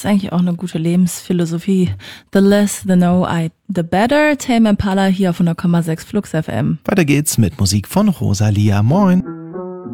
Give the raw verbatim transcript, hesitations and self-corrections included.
ist eigentlich auch eine gute Lebensphilosophie. The less the know I, the better. Tame Impala hier auf hundert Komma sechs Flux F M. Weiter geht's mit Musik von Rosalia. Moin.